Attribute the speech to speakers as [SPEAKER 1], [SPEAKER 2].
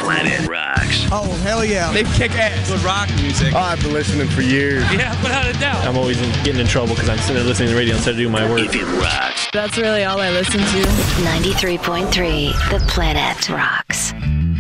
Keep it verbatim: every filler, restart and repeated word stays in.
[SPEAKER 1] Planet Rocks.
[SPEAKER 2] Oh, hell yeah. They kick ass. Good rock music.
[SPEAKER 3] Oh, I've been listening for years.
[SPEAKER 2] Yeah, without a doubt.
[SPEAKER 4] I'm always in, getting in trouble because I'm sitting there listening to the radio instead of doing my work.
[SPEAKER 1] If it rocks.
[SPEAKER 5] That's really all I listen to.
[SPEAKER 6] ninety-three point three, The Planet Rocks.